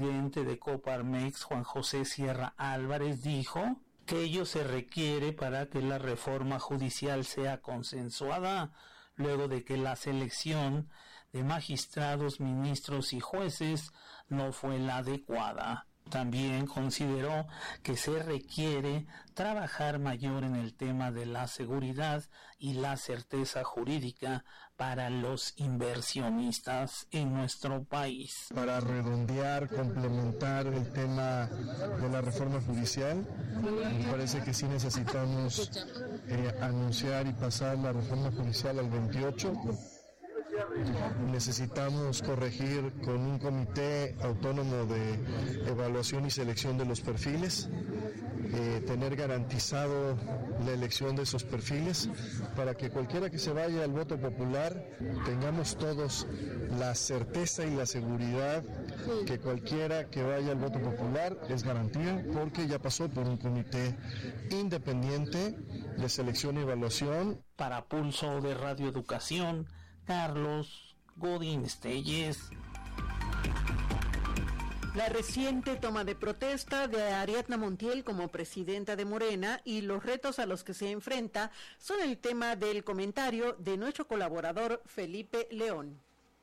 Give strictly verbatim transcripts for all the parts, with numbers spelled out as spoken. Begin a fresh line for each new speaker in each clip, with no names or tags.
El presidente de Coparmex, Juan José Sierra Álvarez, dijo que ello se requiere para que la reforma judicial sea consensuada, luego de que la selección de magistrados, ministros y jueces no fue la adecuada. También consideró que se requiere trabajar mayor en el tema de la seguridad y la certeza jurídica para los inversionistas en nuestro país.
Para redondear, complementar el tema de la reforma judicial, me parece que sí necesitamos eh, anunciar y pasar la reforma judicial al veintiocho. Necesitamos corregir con un comité autónomo de evaluación y selección de los perfiles, eh, tener garantizado la elección de esos perfiles para que cualquiera que se vaya al voto popular tengamos todos la certeza y la seguridad que cualquiera que vaya al voto popular es garantía, porque ya pasó por un comité independiente de selección y evaluación.
Para Pulso de Radio Educación, Carlos Godín Estelles.
La reciente toma de protesta de Ariadna Montiel como presidenta de Morena y los retos a los que se enfrenta son el tema del comentario de nuestro colaborador Felipe León.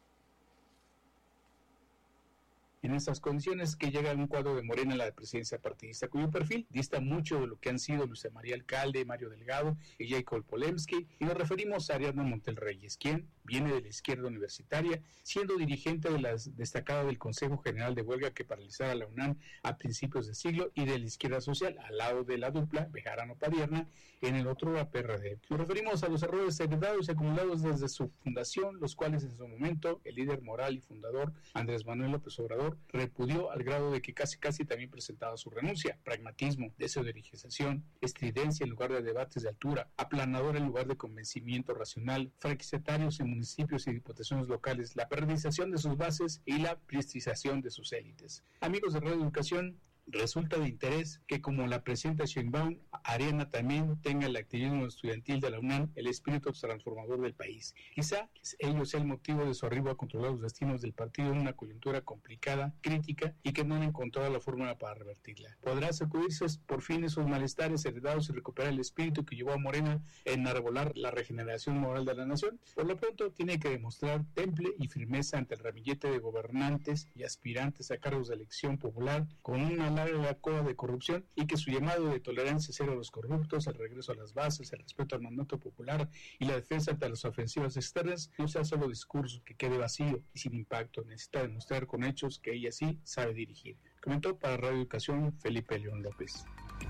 En estas condiciones que llega un cuadro de Morena a la presidencia partidista, cuyo perfil dista mucho de lo que han sido Luisa María Alcalde, Mario Delgado y Jacob Polemski, y nos referimos a Ariadna Montiel Reyes, quien viene de la izquierda universitaria, siendo dirigente de la destacada del Consejo General de Huelga que paralizara la UNAM a principios de siglo, y de la izquierda social, al lado de la dupla Bejarano-Padierna, en el otro la P R D. Nos referimos a los errores heredados y acumulados desde su fundación, los cuales en su momento el líder moral y fundador Andrés Manuel López Obrador repudió al grado de que casi casi también presentaba su renuncia. Pragmatismo, deseo de legislación, estridencia en lugar de debates de altura, aplanador en lugar de convencimiento racional, franquiciatarios en municipios y diputaciones locales, la perdización de sus bases y la priestización de sus élites. Amigos de Radio Educación, resulta de interés que, como la presidenta Sheinbaum, Ariadna también tenga el activismo estudiantil de la UNAM, el espíritu transformador del país. Quizá ello sea el motivo de su arribo a controlar los destinos del partido en una coyuntura complicada, crítica, y que no han encontrado la fórmula para revertirla. ¿Podrá sacudirse por fin esos malestares heredados y recuperar el espíritu que llevó a Morena a enarbolar la regeneración moral de la nación? Por lo pronto, tiene que demostrar temple y firmeza ante el ramillete de gobernantes y aspirantes a cargos de elección popular con una la coda de corrupción, y que su llamado de tolerancia cero a los corruptos, el regreso a las bases, el respeto al mandato popular y la defensa ante las ofensivas externas no sea solo discurso que quede vacío y sin impacto. Necesita demostrar con hechos que ella sí sabe dirigir. Comentó para Radio Educación Felipe León López.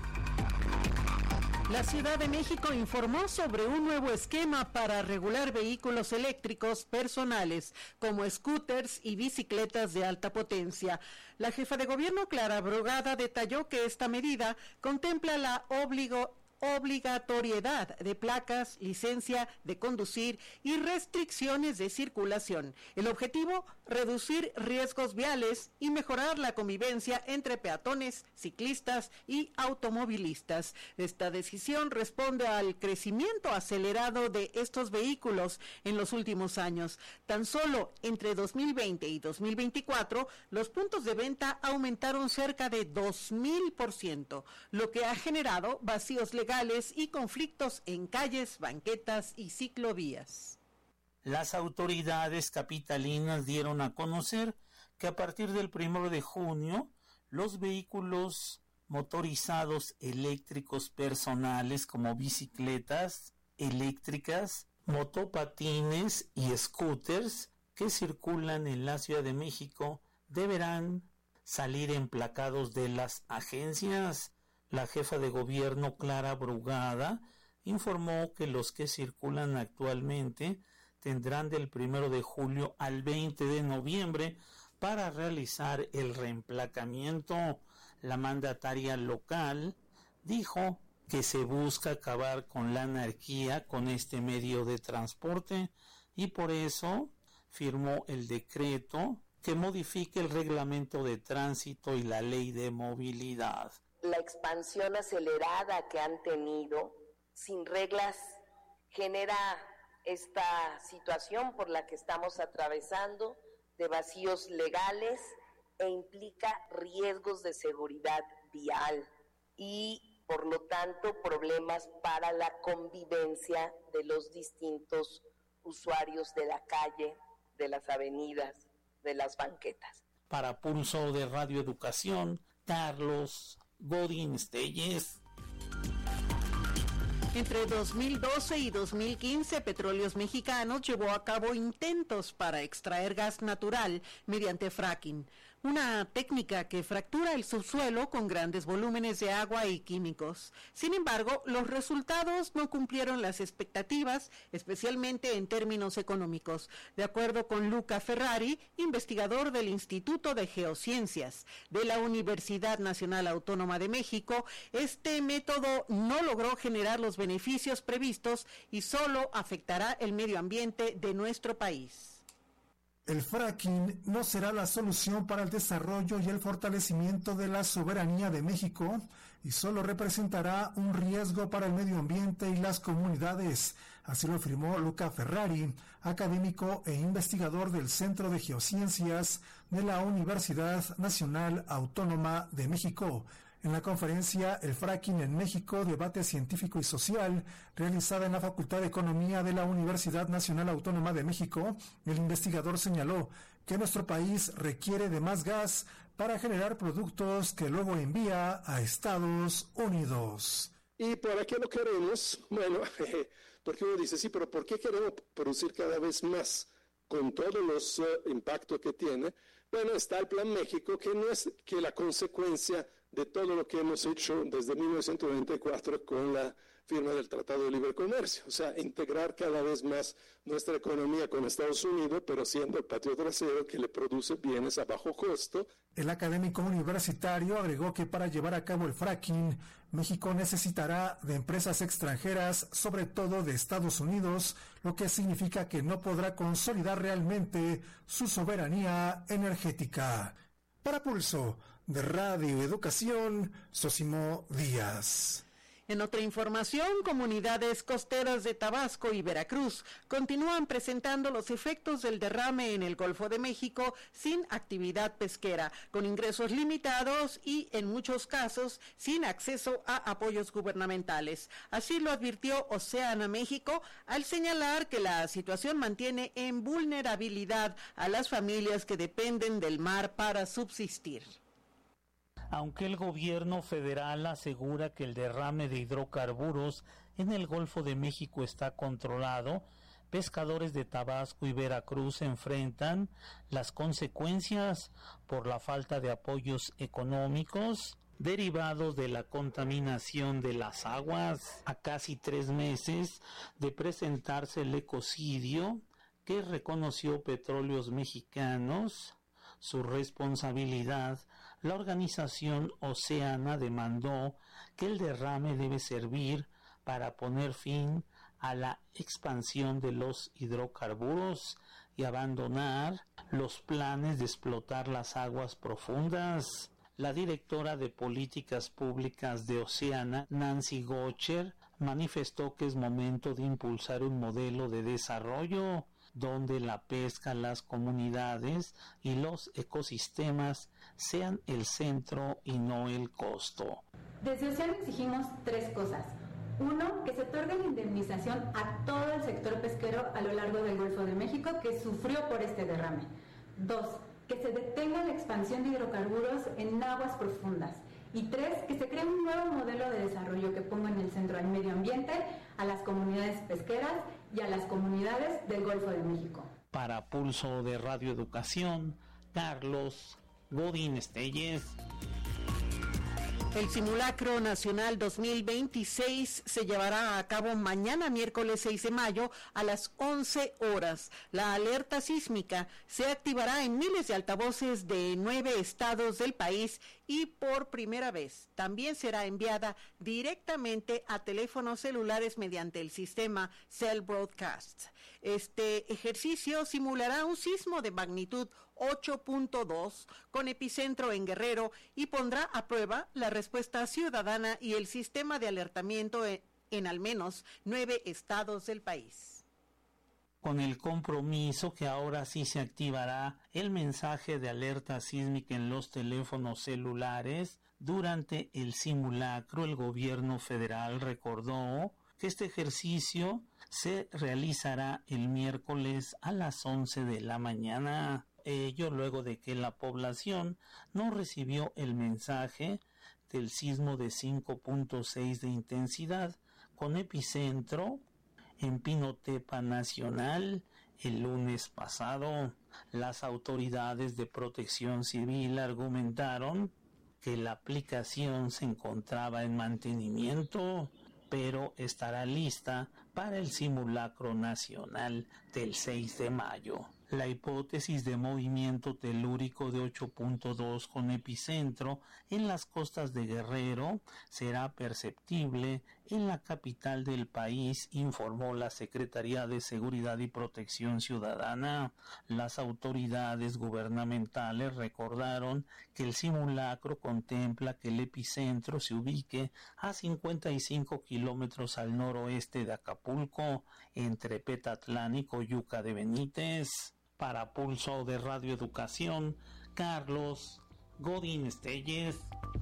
La Ciudad de México informó sobre un nuevo esquema para regular vehículos eléctricos personales, como scooters y bicicletas de alta potencia. La jefa de gobierno, Clara Brugada, detalló que esta medida contempla la obligo obligatoriedad de placas, licencia de conducir y restricciones de circulación. El objetivo, reducir riesgos viales y mejorar la convivencia entre peatones, ciclistas y automovilistas. Esta decisión responde al crecimiento acelerado de estos vehículos en los últimos años. Tan solo entre dos mil veinte y dos mil veinticuatro, los puntos de venta aumentaron cerca de dos mil por ciento, lo que ha generado vacíos legales y conflictos en calles, banquetas y ciclovías.
Las autoridades capitalinas dieron a conocer que a partir del primero de junio, los vehículos motorizados eléctricos personales como bicicletas eléctricas, motopatines y scooters que circulan en la Ciudad de México deberán salir emplacados de las agencias. La jefa de gobierno, Clara Brugada, informó que los que circulan actualmente tendrán del primero de julio al veinte de noviembre para realizar el reemplacamiento. La mandataria local dijo que se busca acabar con la anarquía con este medio de transporte y por eso firmó el decreto que modifique el reglamento de tránsito y la ley de movilidad.
La expansión acelerada que han tenido sin reglas genera esta situación por la que estamos atravesando de vacíos legales e implica riesgos de seguridad vial y, por lo tanto, problemas para la convivencia de los distintos usuarios de la calle, de las avenidas, de las banquetas.
Para Pulso de Radio Educación, Carlos Godín Telles.
Entre dos mil doce y dos mil quince, Petróleos Mexicanos llevó a cabo intentos para extraer gas natural mediante fracking, una técnica que fractura el subsuelo con grandes volúmenes de agua y químicos. Sin embargo, los resultados no cumplieron las expectativas, especialmente en términos económicos. De acuerdo con Luca Ferrari, investigador del Instituto de Geociencias de la Universidad Nacional Autónoma de México, este método no logró generar los beneficios previstos y solo afectará el medio ambiente de nuestro país.
El fracking no será la solución para el desarrollo y el fortalecimiento de la soberanía de México y solo representará un riesgo para el medio ambiente y las comunidades. Así lo afirmó Luca Ferrari, académico e investigador del Centro de Geociencias de la Universidad Nacional Autónoma de México. En la conferencia El fracking en México, debate científico y social, realizada en la Facultad de Economía de la Universidad Nacional Autónoma de México, el investigador señaló que nuestro país requiere de más gas para generar productos que luego envía a Estados Unidos.
¿Y para qué lo queremos? Bueno, porque uno dice, sí, pero ¿por qué queremos producir cada vez más con todos los uh, impactos que tiene? Bueno, está el Plan México, que no es que la consecuencia de todo lo que hemos hecho desde mil novecientos noventa y cuatro con la firma del Tratado de Libre Comercio, o sea, integrar cada vez más nuestra economía con Estados Unidos, pero siendo el patio trasero que le produce bienes a bajo costo.
El académico universitario agregó que para llevar a cabo el fracking, México necesitará de empresas extranjeras, sobre todo de Estados Unidos, lo que significa que no podrá consolidar realmente su soberanía energética. Para Pulso de Radio Educación, Sosimo Díaz.
En otra información, comunidades costeras de Tabasco y Veracruz continúan presentando los efectos del derrame en el Golfo de México sin actividad pesquera, con ingresos limitados y, en muchos casos, sin acceso a apoyos gubernamentales. Así lo advirtió Oceana México al señalar que la situación mantiene en vulnerabilidad a las familias que dependen del mar para subsistir.
Aunque el gobierno federal asegura que el derrame de hidrocarburos en el Golfo de México está controlado, pescadores de Tabasco y Veracruz enfrentan las consecuencias por la falta de apoyos económicos derivados de la contaminación de las aguas. A casi tres meses de presentarse el ecocidio que reconoció Petróleos Mexicanos su responsabilidad, la organización Oceana demandó que el derrame debe servir para poner fin a la expansión de los hidrocarburos y abandonar los planes de explotar las aguas profundas. La directora de Políticas Públicas de Oceana, Nancy Gocher, manifestó que es momento de impulsar un modelo de desarrollo donde la pesca, las comunidades y los ecosistemas sean el centro y no el costo.
Desde Oceana exigimos tres cosas. Uno, que se otorgue la indemnización a todo el sector pesquero a lo largo del Golfo de México que sufrió por este derrame. Dos, que se detenga la expansión de hidrocarburos en aguas profundas. Y tres, que se cree un nuevo modelo de desarrollo que ponga en el centro al medio ambiente, a las comunidades pesqueras y a las comunidades del Golfo de México.
Para Pulso de Radio Educación, Carlos Godín Telles.
El Simulacro Nacional dos mil veintiséis se llevará a cabo mañana miércoles seis de mayo a las once horas. La alerta sísmica se activará en miles de altavoces de nueve estados del país y por primera vez también será enviada directamente a teléfonos celulares mediante el sistema Cell Broadcast. Este ejercicio simulará un sismo de magnitud ocho punto dos con epicentro en Guerrero y pondrá a prueba la respuesta ciudadana y el sistema de alertamiento en, en al menos nueve estados del país.
con el compromiso que ahora sí se activará el mensaje de alerta sísmica en los teléfonos celulares. Durante el simulacro, el gobierno federal recordó que este ejercicio se realizará el miércoles a las once de la mañana. Ello luego de que la población no recibió el mensaje del sismo de cinco punto seis de intensidad con epicentro en Pinotepa Nacional el lunes pasado. Las autoridades de Protección Civil argumentaron que la aplicación se encontraba en mantenimiento, pero estará lista para el simulacro nacional del seis de mayo. La hipótesis de movimiento telúrico de ocho punto dos con epicentro en las costas de Guerrero será perceptible en la capital del país, informó la Secretaría de Seguridad y Protección Ciudadana. Las autoridades gubernamentales recordaron que el simulacro contempla que el epicentro se ubique a cincuenta y cinco kilómetros al noroeste de Acapulco, entre Petatlán y Coyuca de Benítez. Para Pulso de Radio Educación, Carlos Godín Estelles.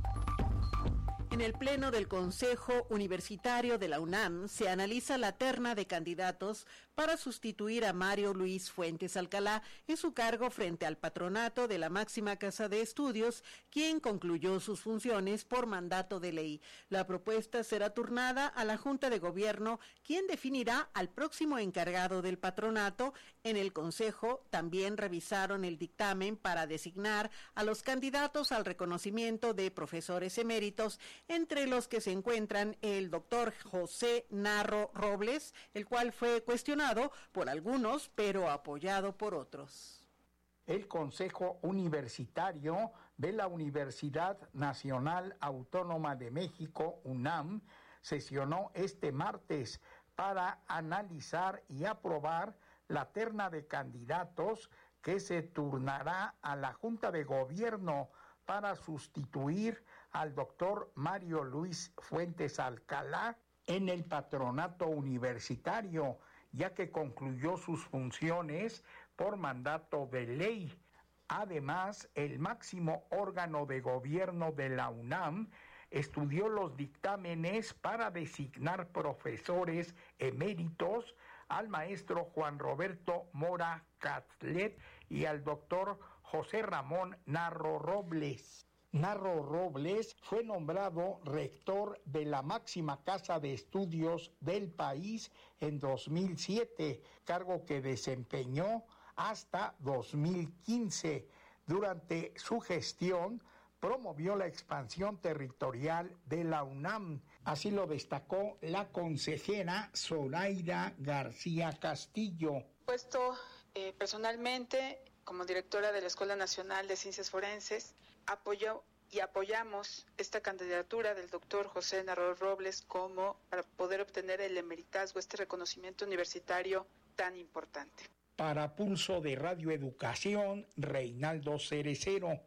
En el Pleno del Consejo Universitario de la UNAM se analiza la terna de candidatos para sustituir a Mario Luis Fuentes Alcalá en su cargo frente al patronato de la máxima casa de estudios, quien concluyó sus funciones por mandato de ley. La propuesta será turnada a la Junta de Gobierno, quien definirá al próximo encargado del patronato. En el Consejo también revisaron el dictamen para designar a los candidatos al reconocimiento de profesores eméritos, entre los que se encuentran el doctor José Narro Robles, el cual fue cuestionado por algunos, pero apoyado por otros.
El Consejo Universitario de la Universidad Nacional Autónoma de México, UNAM, sesionó este martes para analizar y aprobar la terna de candidatos que se turnará a la Junta de Gobierno para sustituir al doctor Mario Luis Fuentes Alcalá en el patronato universitario, ya que concluyó sus funciones por mandato de ley. Además, el máximo órgano de gobierno de la UNAM estudió los dictámenes para designar profesores eméritos al maestro Juan Roberto Mora Catlet y al doctor José Ramón Narro Robles. Narro Robles fue nombrado rector de la máxima casa de estudios del país en dos mil siete, cargo que desempeñó hasta dos mil quince. Durante su gestión, promovió la expansión territorial de la UNAM. Así lo destacó la consejera Zoraida García Castillo.
Puesto eh, personalmente como directora de la Escuela Nacional de Ciencias Forenses, apoyo y apoyamos esta candidatura del doctor José Narro Robles como para poder obtener el emeritazgo, este reconocimiento universitario tan importante.
Para Pulso de Radio Educación, Reinaldo Cerecero.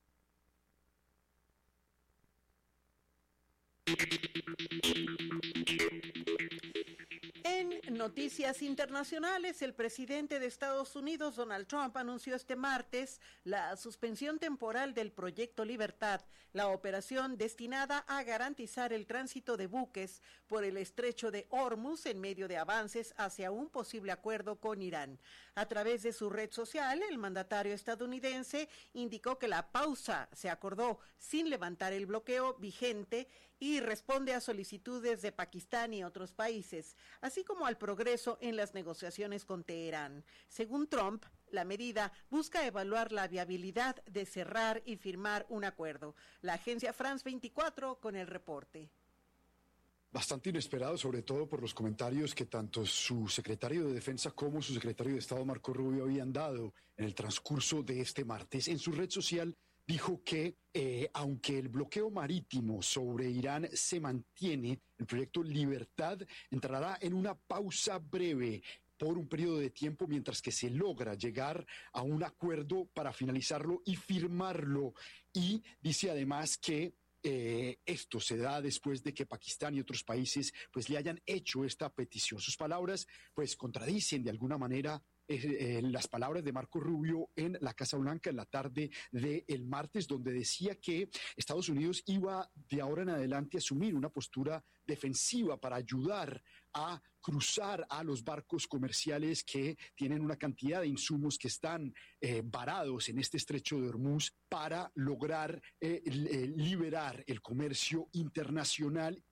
En noticias internacionales, el presidente de Estados Unidos, Donald Trump, anunció este martes la suspensión temporal del Proyecto Libertad, la operación destinada a garantizar el tránsito de buques por el estrecho de Hormuz en medio de avances hacia un posible acuerdo con Irán. A través de su red social, el mandatario estadounidense indicó que la pausa se acordó sin levantar el bloqueo vigente y responde a solicitudes de Pakistán y otros países, así como al progreso en las negociaciones con Teherán. Según Trump, la medida busca evaluar la viabilidad de cerrar y firmar un acuerdo. La agencia France veinticuatro con el reporte.
Bastante inesperado, sobre todo por los comentarios que tanto su secretario de Defensa como su secretario de Estado, Marco Rubio, habían dado en el transcurso de este martes. En su red social dijo que, eh, aunque el bloqueo marítimo sobre Irán se mantiene, el proyecto Libertad entrará en una pausa breve por un periodo de tiempo mientras que se logra llegar a un acuerdo para finalizarlo y firmarlo. Y dice además que Eh, esto se da después de que Pakistán y otros países pues le hayan hecho esta petición. Sus palabras pues contradicen de alguna manera eh, eh, las palabras de Marco Rubio en la Casa Blanca en la tarde del martes, donde decía que Estados Unidos iba de ahora en adelante a asumir una postura defensiva para ayudar a cruzar a los barcos comerciales que tienen una cantidad de insumos que están eh, varados en este estrecho de Hormuz para lograr eh, eh, liberar el comercio internacional.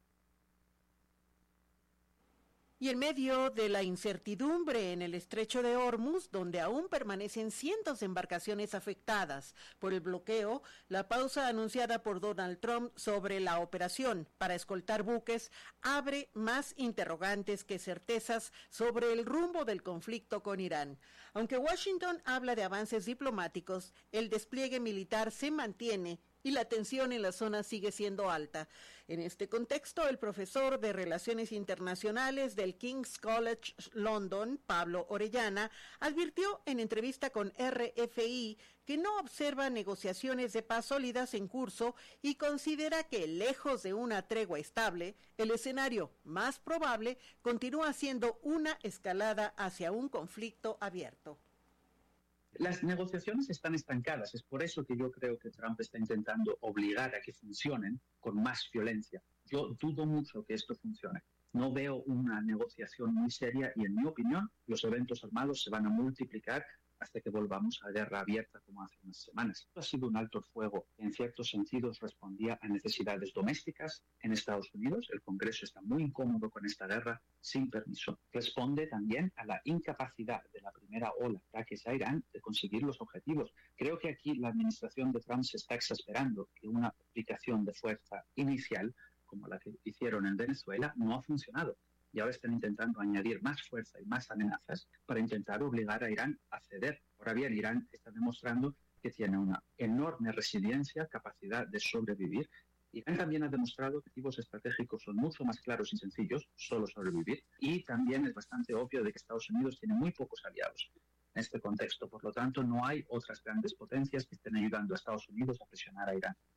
Y en medio de la incertidumbre en el estrecho de Hormuz, donde aún permanecen cientos de embarcaciones afectadas por el bloqueo, la pausa anunciada por Donald Trump sobre la operación para escoltar buques abre más interrogantes que certezas sobre el rumbo del conflicto con Irán. Aunque Washington habla de avances diplomáticos, el despliegue militar se mantiene y la tensión en la zona sigue siendo alta. En este contexto, el profesor de Relaciones Internacionales del King's College London, Pablo Orellana, advirtió en entrevista con R F I que no observa negociaciones de paz sólidas en curso y considera que, lejos de una tregua estable, el escenario más probable continúa siendo una escalada hacia un conflicto abierto.
Las negociaciones están estancadas, es por eso que yo creo que Trump está intentando obligar a que funcionen con más violencia. Yo dudo mucho que esto funcione. No veo una negociación muy seria y, en mi opinión, los eventos armados se van a multiplicar hasta que volvamos a guerra abierta como hace unas semanas. Ha sido un alto el fuego que en ciertos sentidos respondía a necesidades domésticas en Estados Unidos. El Congreso está muy incómodo con esta guerra sin permiso. Responde también a la incapacidad de la primera ola de ataques a Irán de conseguir los objetivos. Creo que aquí la administración de Trump se está exasperando que una aplicación de fuerza inicial, como la que hicieron en Venezuela, no ha funcionado. Y ahora están intentando añadir más fuerza y más amenazas para intentar obligar a Irán a ceder. Ahora bien, Irán está demostrando que tiene una enorme resiliencia, capacidad de sobrevivir. Irán también ha demostrado que objetivos estratégicos son mucho más claros y sencillos, solo sobrevivir. Y también es bastante obvio de que Estados Unidos tiene muy pocos aliados en este contexto. Por lo tanto, no hay otras grandes potencias que estén ayudando a Estados Unidos a presionar a Irán.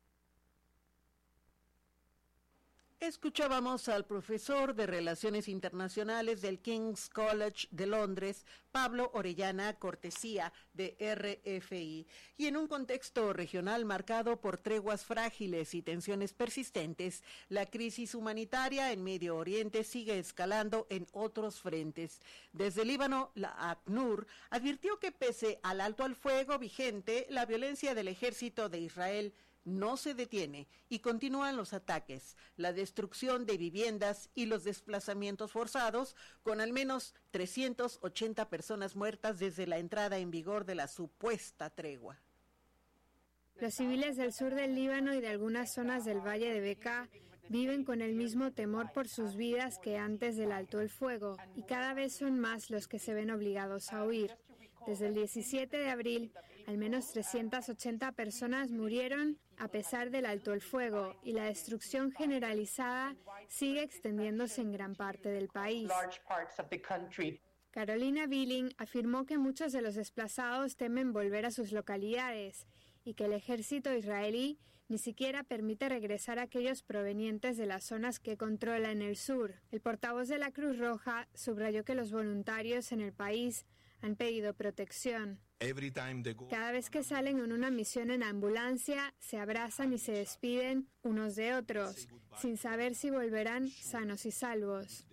Escuchábamos al profesor de Relaciones Internacionales del King's College de Londres, Pablo Orellana, cortesía de R F I. Y en un contexto regional marcado por treguas frágiles y tensiones persistentes, la crisis humanitaria en Medio Oriente sigue escalando en otros frentes. Desde Líbano, la ACNUR advirtió que pese al alto al fuego vigente, la violencia del ejército de Israel no se detiene y continúan los ataques, la destrucción de viviendas y los desplazamientos forzados, con al menos trescientas ochenta personas muertas desde la entrada en vigor de la supuesta tregua.
Los civiles del sur del Líbano y de algunas zonas del Valle de Bekaa viven con el mismo temor por sus vidas que antes del alto el fuego, y cada vez son más los que se ven obligados a huir. Desde el diecisiete de abril, al menos trescientas ochenta personas murieron a pesar del alto el fuego, y la destrucción generalizada sigue extendiéndose en gran parte del país. Carolina Billing afirmó que muchos de los desplazados temen volver a sus localidades y que el ejército israelí ni siquiera permite regresar a aquellos provenientes de las zonas que controla en el sur. El portavoz de la Cruz Roja subrayó que los voluntarios en el país han pedido protección. Cada vez que salen en una misión en ambulancia, se abrazan y se despiden unos de otros, sin saber si volverán sanos y salvos.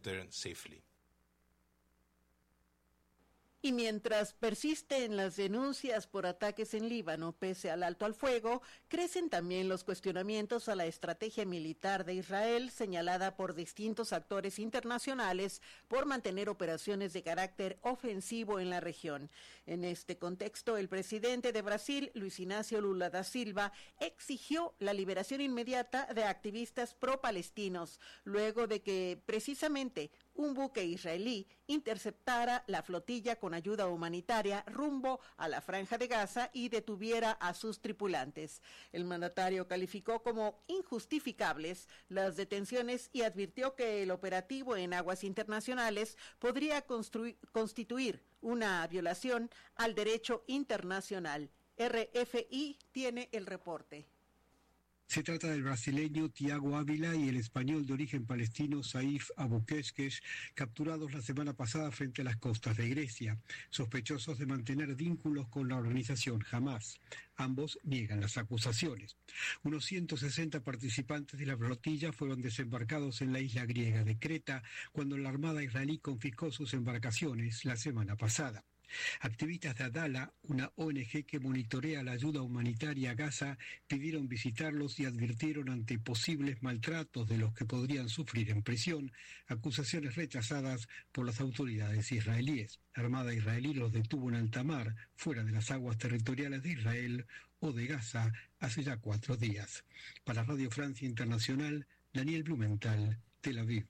Y mientras persisten las denuncias por ataques en Líbano, pese al alto al fuego, crecen también los cuestionamientos a la estrategia militar de Israel, señalada por distintos actores internacionales por mantener operaciones de carácter ofensivo en la región. En este contexto, el presidente de Brasil, Luis Ignacio Lula da Silva, exigió la liberación inmediata de activistas pro-palestinos, luego de que precisamente un buque israelí interceptara la flotilla con ayuda humanitaria rumbo a la Franja de Gaza y detuviera a sus tripulantes. El mandatario calificó como injustificables las detenciones y advirtió que el operativo en aguas internacionales podría constituir una violación al derecho internacional. R F I tiene el reporte.
Se trata del brasileño Tiago Ávila y el español de origen palestino Saif Abukeshkesh, capturados la semana pasada frente a las costas de Grecia, sospechosos de mantener vínculos con la organización Hamás. Ambos niegan las acusaciones. Unos ciento sesenta participantes de la flotilla fueron desembarcados en la isla griega de Creta cuando la Armada israelí confiscó sus embarcaciones la semana pasada. Activistas de Adala, una O N G que monitorea la ayuda humanitaria a Gaza, pidieron visitarlos y advirtieron ante posibles maltratos de los que podrían sufrir en prisión, acusaciones rechazadas por las autoridades israelíes. La Armada israelí los detuvo en alta mar, fuera de las aguas territoriales de Israel o de Gaza, hace ya cuatro días. Para Radio Francia Internacional, Daniel Blumenthal, Tel Aviv.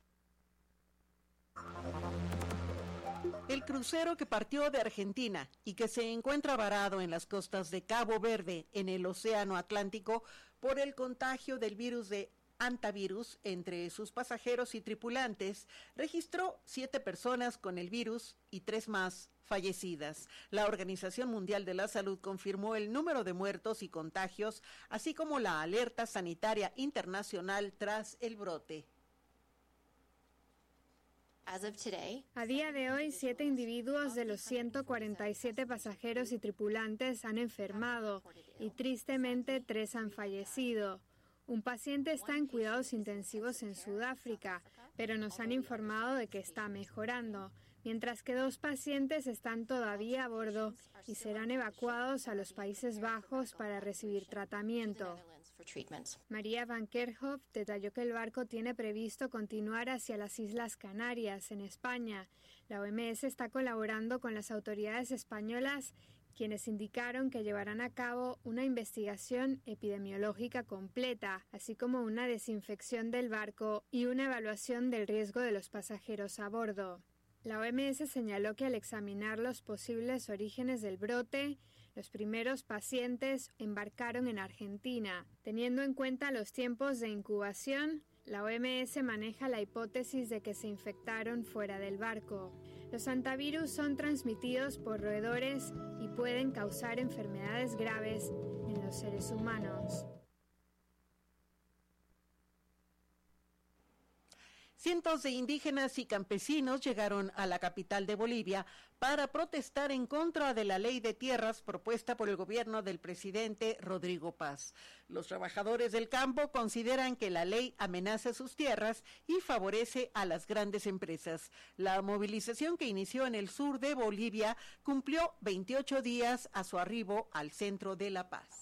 El crucero que partió de Argentina y que se encuentra varado en las costas de Cabo Verde, en el Océano Atlántico, por el contagio del virus de hantavirus entre sus pasajeros y tripulantes, registró siete personas con el virus y tres más fallecidas. La Organización Mundial de la Salud confirmó el número de muertos y contagios, así como la alerta sanitaria internacional tras el brote.
A día de hoy, siete individuos de los ciento cuarenta y siete pasajeros y tripulantes han enfermado y tristemente tres han fallecido. Un paciente está en cuidados intensivos en Sudáfrica, pero nos han informado de que está mejorando, mientras que dos pacientes están todavía a bordo y serán evacuados a los Países Bajos para recibir tratamiento. María Van Kerkhoff detalló que el barco tiene previsto continuar hacia las Islas Canarias, en España. La O M S está colaborando con las autoridades españolas, quienes indicaron que llevarán a cabo una investigación epidemiológica completa, así como una desinfección del barco y una evaluación del riesgo de los pasajeros a bordo. La O M S señaló que al examinar los posibles orígenes del brote, los primeros pacientes embarcaron en Argentina. Teniendo en cuenta los tiempos de incubación, la O M S maneja la hipótesis de que se infectaron fuera del barco. Los hantavirus son transmitidos por roedores y pueden causar enfermedades graves en los seres humanos.
Cientos de indígenas y campesinos llegaron a la capital de Bolivia para protestar en contra de la ley de tierras propuesta por el gobierno del presidente Rodrigo Paz. Los trabajadores del campo consideran que la ley amenaza sus tierras y favorece a las grandes empresas. La movilización que inició en el sur de Bolivia cumplió veintiocho días a su arribo al centro de La Paz.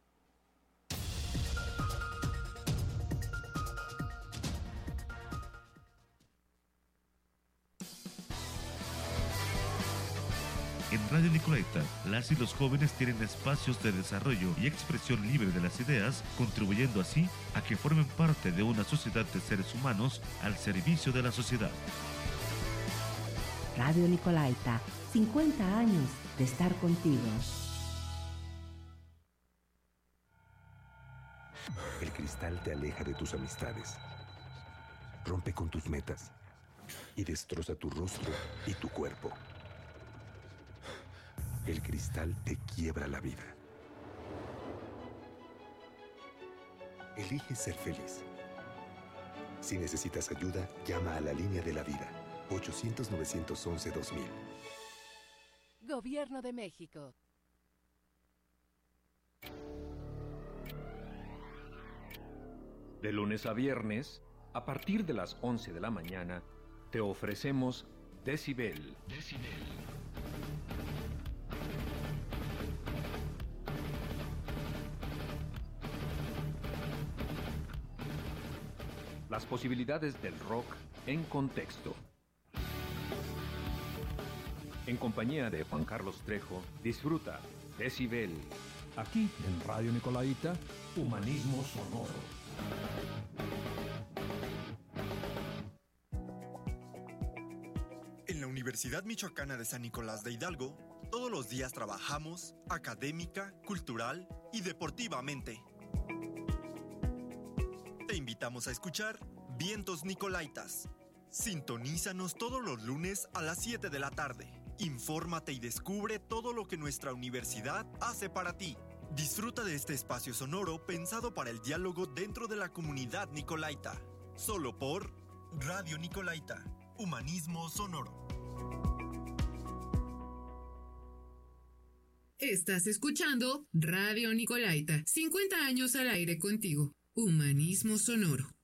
En Radio Nicolaita, las y los jóvenes tienen espacios de desarrollo y expresión libre de las ideas, contribuyendo así a que formen parte de una sociedad de seres humanos al servicio de la sociedad.
Radio Nicolaita, cincuenta años de estar contigo.
El cristal te aleja de tus amistades, rompe con tus metas y destroza tu rostro y tu cuerpo. El cristal te quiebra la vida. Elige ser feliz. Si necesitas ayuda, llama a la línea de la vida. ochocientos, novecientos once, dos mil.
Gobierno de México.
De lunes a viernes, a partir de las once de la mañana, te ofrecemos Decibel. Decibel. Las posibilidades del rock en contexto. En compañía de Juan Carlos Trejo, disfruta Decibel.
Aquí en Radio Nicolaita, Humanismo Sonoro.
En la Universidad Michoacana de San Nicolás de Hidalgo, todos los días trabajamos académica, cultural y deportivamente. Te invitamos a escuchar Vientos Nicolaitas. Sintonízanos todos los lunes a las siete de la tarde. Infórmate y descubre todo lo que nuestra universidad hace para ti. Disfruta de este espacio sonoro pensado para el diálogo dentro de la comunidad nicolaita. Solo por Radio Nicolaita. Humanismo sonoro.
Estás escuchando Radio Nicolaita. cincuenta años al aire contigo. Humanismo sonoro.